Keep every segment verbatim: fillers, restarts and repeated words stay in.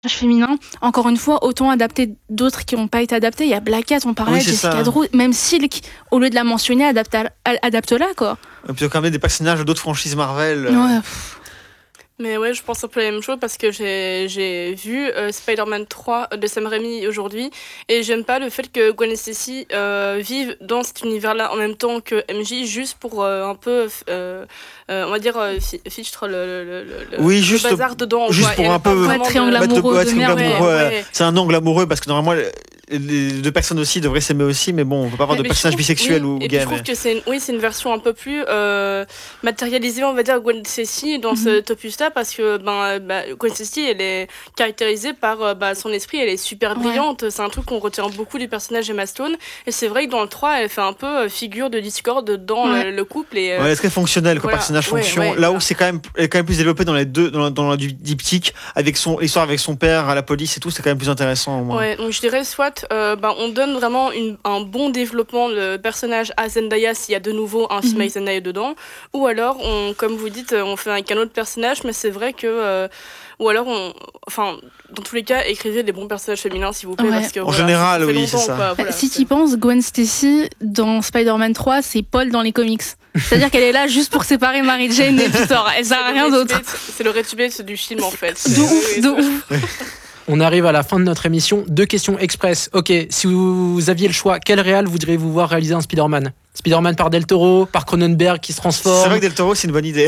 féminin, encore une fois, autant adapter d'autres qui n'ont pas été adaptés. Il y a Black Cat, on parlait, oui, Jessica Drew, même Silk, au lieu de la mentionner, adapte- adapte-la, quoi. Et puis il y a quand même des personnages d'autres franchises Marvel. Euh... Ouais. Mais ouais, je pense un peu la même chose parce que j'ai, j'ai vu euh, Spider-Man trois de Sam Raimi aujourd'hui et j'aime pas le fait que Gwen et Stacy euh, vivent dans cet univers-là en même temps que M J juste pour euh, un peu, euh, euh, on va dire, euh, fichtre le, le, le, le, oui, le juste, bazar dedans. Juste quoi. pour un peu ouais, triangle de... amoureux ouais, de triangle merde. amoureux, ouais, ouais. Ouais. C'est un angle amoureux parce que normalement les deux personnes aussi devraient s'aimer aussi, mais bon, on peut pas avoir mais, de mais personnages trouve, bisexuels oui, ou et gays. Je trouve mais... que c'est une, oui, c'est une version un peu plus euh, matérialisée, on va dire, Gwen Stacy dans mm-hmm. ce opus-là, parce que ben, bah, Gwen Stacy, elle est caractérisée par bah, son esprit, elle est super brillante. Ouais. C'est un truc qu'on retient beaucoup du personnage Emma Stone. Et c'est vrai que dans le trois, elle fait un peu figure de discorde dans ouais. le, le couple. Et, ouais, elle est très fonctionnelle comme voilà. personnage fonction. Ouais, ouais, Là où ouais. c'est quand même, elle est quand même plus développée dans les deux, dans, dans du diptyque, avec son l'histoire avec son père à la police et tout, c'est quand même plus intéressant. Au moins. Ouais, donc je dirais soit euh, bah, on donne vraiment une, un bon développement le personnage à Zendaya s'il y a de nouveau un film mm-hmm. avec Zendaya dedans, ou alors on, comme vous dites, on fait avec un autre personnage, mais c'est vrai que euh, ou alors on, enfin dans tous les cas écrivez des bons personnages féminins s'il vous plaît, ouais. parce que en voilà, général ça oui c'est ça. Quoi, voilà, si c'est... tu penses, Gwen Stacy dans Spider-Man trois, c'est Paul dans les comics. C'est-à-dire qu'elle est là juste pour séparer Mary Jane et Peter. Elle sert à rien d'autre. C'est le résumé du film en fait. De ouf, de ouf. On arrive à la fin de notre émission. Deux questions express. Ok, si vous aviez le choix, quel réal voudriez-vous voir réaliser un Spider-Man ? Spider-Man par Del Toro, par Cronenberg qui se transforme ? C'est vrai que Del Toro, c'est une bonne idée.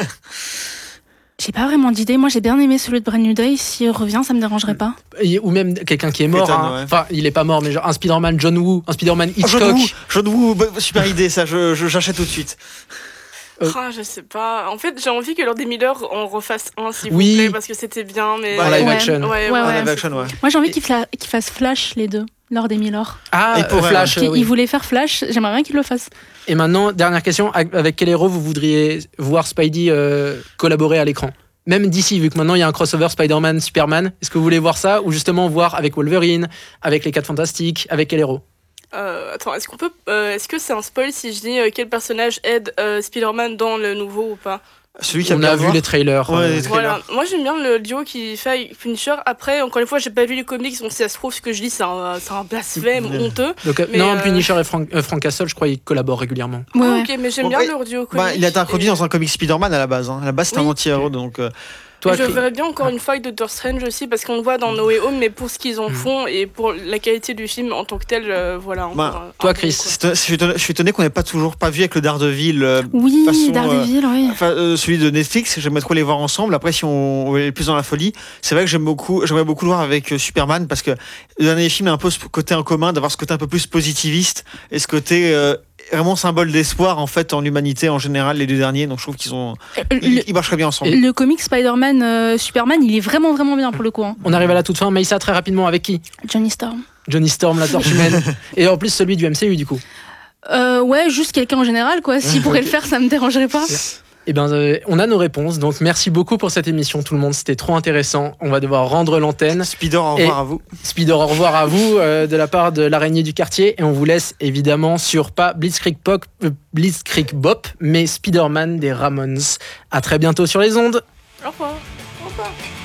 J'ai pas vraiment d'idée. Moi, j'ai bien aimé celui de Brand New Day. S'il revient, ça me dérangerait pas. Et, ou même quelqu'un qui est mort. Hein. Ouais. Enfin, il est pas mort, mais genre un Spider-Man John Woo, un Spider-Man Hitchcock. Oh, John Woo, John Woo, super idée, ça. Je, je, j'achète tout de suite. Euh... Ah, je sais pas. En fait, j'ai envie que Lord Miller en refasse un, s'il oui. vous plaît, parce que c'était bien, mais... En live action. Ouais, ouais, ouais, ouais, live action, ouais. Moi, j'ai envie qu'il, fla- qu'il fasse Flash, les deux. Lord et Miller. Ah, et pour Flash. Euh, oui. Il voulait faire Flash, j'aimerais bien qu'il le fasse. Et maintenant, dernière question. Avec quel héros vous voudriez voir Spidey euh, collaborer à l'écran ? Même d'ici, vu que maintenant il y a un crossover Spider-Man, Superman, est-ce que vous voulez voir ça ou justement voir avec Wolverine, avec les quatre Fantastiques, avec quel héros ? Euh, attends, est-ce qu'on peut, euh, est-ce que c'est un spoil si je dis euh, quel personnage aide euh, Spider-Man dans le nouveau ou pas ? Celui qui a On a vu voir. les trailers. Ouais, euh... les trailers. Voilà. Moi j'aime bien le duo qui fait avec Punisher. Après, encore une fois, j'ai pas lu les comics, donc si ça se trouve ce que je dis, c'est un, c'est un blasphème mmh. honteux. Donc, mais non, euh... Punisher et Frank, euh, Frank Castle, je crois, ils collaborent régulièrement. Ouais. Ah, ok, mais j'aime bon, bien bah, leur duo comics. Bah, il a été introduit et... dans un comic Spider-Man à la base. Hein. À la base, c'est oui. un anti-héros, donc. Euh... Toi, je verrais bien encore une fois avec Doctor Strange aussi, parce qu'on le voit dans No Way Home, mais pour ce qu'ils en font et pour la qualité du film en tant que tel, euh, voilà. Bah, un, toi, un Chris, je suis étonné, je suis étonné qu'on n'ait pas toujours pas vu avec le Daredevil. Euh, oui, façon, Daredevil, euh, oui. Euh, celui de Netflix, j'aimerais trop les voir ensemble. Après, si on, on est plus dans la folie, c'est vrai que j'aime beaucoup, j'aimerais beaucoup le voir avec euh, Superman, parce que le dernier film a un peu ce côté en commun, d'avoir ce côté un peu plus positiviste et ce côté. Euh, vraiment symbole d'espoir en fait en l'humanité en général, les deux derniers, donc je trouve qu'ils ont ils, ils marcheraient bien ensemble. Le comic Spider-Man euh, Superman, il est vraiment vraiment bien pour le coup hein. On arrive à la toute fin. Maïssa, très rapidement, avec qui ? Johnny Storm. Johnny Storm, la torche humaine. Et en plus celui du M C U du coup. Euh, ouais, juste quelqu'un en général quoi. S'il pourrait le faire, ça me dérangerait pas. Eh ben, euh, on a nos réponses, donc merci beaucoup pour cette émission tout le monde, c'était trop intéressant. On va devoir rendre l'antenne. Spider, au revoir à vous. Spider, au revoir à vous euh, de la part de l'araignée du quartier, et on vous laisse évidemment sur pas Blitzkrieg Pop, euh, Blitzkrieg Bop, mais Spider-Man des Ramones. À très bientôt sur les ondes. Au revoir. Au revoir.